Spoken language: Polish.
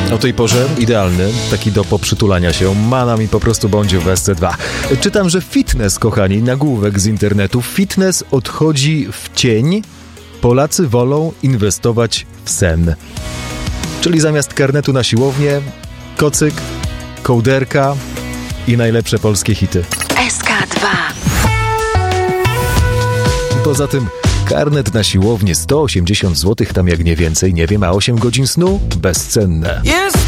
O tej porze idealny, taki do poprzytulania się, mana mi po prostu bądź w SC2. Czytam, że fitness, kochani, nagłówek z internetu, fitness odchodzi w cień, Polacy wolą inwestować w sen. Czyli zamiast karnetu na siłownię, kocyk, kołderka i najlepsze polskie hity. SK2. Poza tym karnet na siłownię 180 zł, tam jak nie więcej, nie wiem, a 8 godzin snu bezcenne. Jest